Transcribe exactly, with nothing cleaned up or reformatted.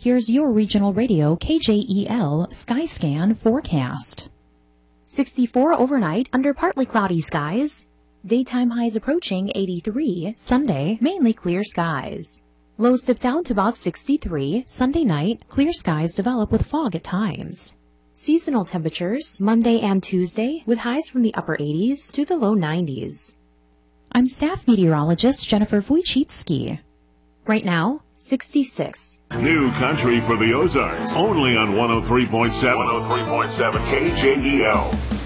Here's your regional radio K J E L Skyscan forecast. sixty-four overnight under partly cloudy skies. Daytime highs approaching eighty-three. Sunday, mainly clear skies. Lows dip down to about sixty-three. Sunday night, clear skies develop with fog at times. Seasonal temperatures, Monday and Tuesday, with highs from the upper eighties to the low nineties. I'm staff meteorologist Jennifer Wojcicki. Right now, sixty-six. New country for the Ozarks, only on one oh three point seven. one oh three point seven K J E L.